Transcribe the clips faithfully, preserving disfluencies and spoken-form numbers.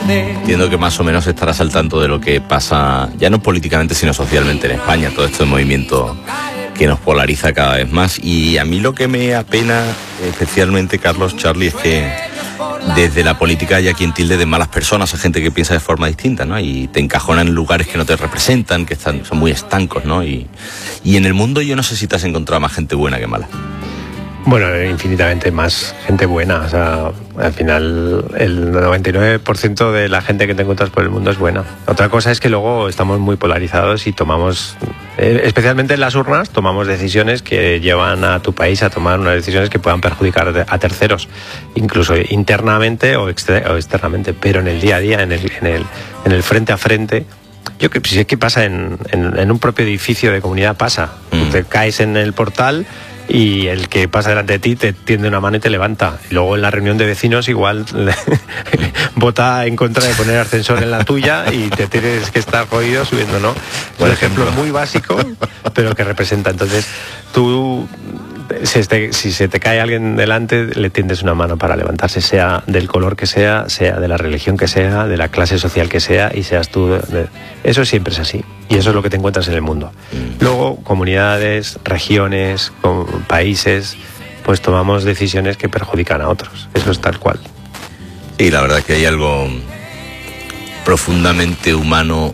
Entiendo que más o menos estarás al tanto de lo que pasa, ya no políticamente, sino socialmente en España, todo este movimiento que nos polariza cada vez más. Y a mí lo que me apena especialmente, Carlos, Charlie, es que desde la política hay quien tilde de malas personas a gente que piensa de forma distinta, ¿no? Y te encajonan en lugares que no te representan, que están, son muy estancos, ¿no? Y, y en el mundo yo no sé si te has encontrado más gente buena que mala. Bueno, infinitamente más gente buena. O sea, al final el noventa y nueve por ciento de la gente que te encuentras por el mundo es buena. Otra cosa es que luego estamos muy polarizados y tomamos, eh, especialmente en las urnas, tomamos decisiones que llevan a tu país a tomar unas decisiones que puedan perjudicar a terceros, incluso internamente o, exter- o externamente. Pero en el día a día, en el, en el, en el frente a frente, yo creo que si es que pasa en, en, en un propio edificio de comunidad, pasa. Mm. Te caes en el portal y el que pasa delante de ti te tiende una mano y te levanta. Y luego en la reunión de vecinos igual vota en contra de poner ascensor en la tuya y te tienes que estar jodido subiendo, ¿no? Es un ejemplo muy básico, pero que representa. Entonces, tú, si, este, si se te cae alguien delante, le tiendes una mano para levantarse, sea del color que sea, sea de la religión que sea, de la clase social que sea, y seas tú. De... Eso siempre es así. Y eso es lo que te encuentras en el mundo. Luego, comunidades, regiones, países, pues tomamos decisiones que perjudican a otros. Eso es tal cual. Sí, la verdad es que hay algo profundamente humano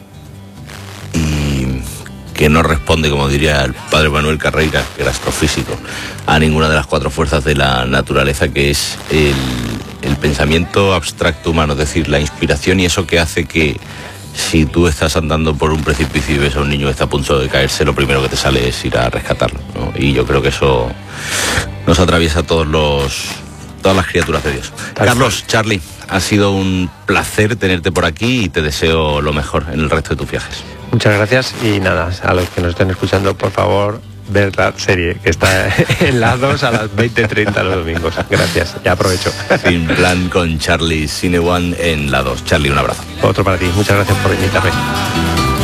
y que no responde, como diría el padre Manuel Carreira, que era astrofísico, a ninguna de las cuatro fuerzas de la naturaleza, que es el, el pensamiento abstracto humano, es decir, la inspiración y eso que hace que si tú estás andando por un precipicio y ves a un niño que está a punto de caerse, lo primero que te sale es ir a rescatarlo, ¿no? Y yo creo que eso nos atraviesa a todos los, todas las criaturas de Dios. Carlos, Charlie, ha sido un placer tenerte por aquí y te deseo lo mejor en el resto de tus viajes. Muchas gracias y nada, a los que nos estén escuchando, por favor, ver la serie que está en las dos a las veinte treinta los domingos. Gracias, ya aprovecho. Sin plan con Charlie Cineone en la dos. Charlie, un abrazo. Otro para ti, muchas gracias por invitarme.